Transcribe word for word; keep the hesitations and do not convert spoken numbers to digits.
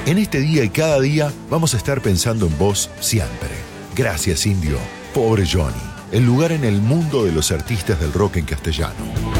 En este día y cada día vamos a estar pensando en vos siempre. Gracias, Indio. Pobre Johnny, el lugar en el mundo de los artistas del rock en castellano.